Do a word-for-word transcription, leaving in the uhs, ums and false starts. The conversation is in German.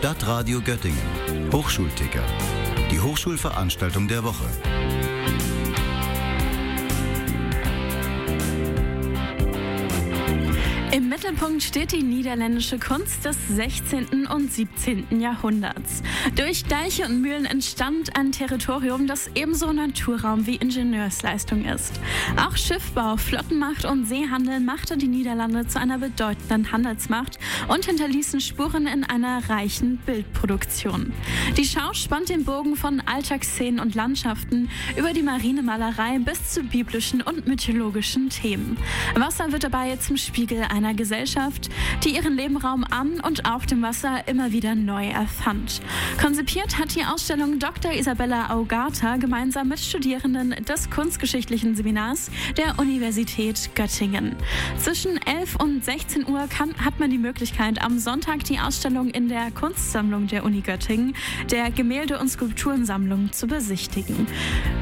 Stadtradio Göttingen. Hochschulticker. Die Hochschulveranstaltung der Woche. Im Mittelpunkt steht die niederländische Kunst des sechzehnten und siebzehnten Jahrhunderts. Durch Deiche und Mühlen entstand ein Territorium, das ebenso Naturraum wie Ingenieursleistung ist. Auch Schiffbau, Flottenmacht und Seehandel machte die Niederlande zu einer bedeutenden Handelsmacht und hinterließen Spuren in einer reichen Bildproduktion. Die Schau spannt den Bogen von Alltagsszenen und Landschaften über die Marinemalerei bis zu biblischen und mythologischen Themen. Wasser wird dabei zum Spiegel einer einer Gesellschaft, die ihren Nebenraum an und auf dem Wasser immer wieder neu erfand. Konzipiert hat die Ausstellung Doktor Isabella Augata gemeinsam mit Studierenden des Kunstgeschichtlichen Seminars der Universität Göttingen. Zwischen elf und sechzehn Uhr kann, hat man die Möglichkeit, am Sonntag die Ausstellung in der Kunstsammlung der Uni Göttingen, der Gemälde- und Skulpturensammlung, zu besichtigen.